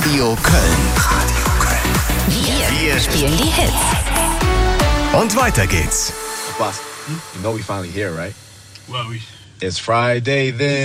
Radio Köln. Wir Spielen die Hits. Und weiter geht's. Boss, you know we finally here, right? Well, It's Friday then.